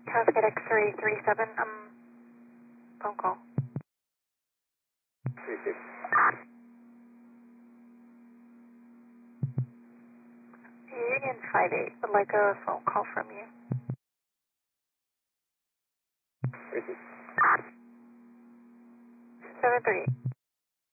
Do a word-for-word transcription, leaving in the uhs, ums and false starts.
Traffic X-ray three seven, um, phone call. three six. Union five eight would like a phone call from you. three six. seven three eight.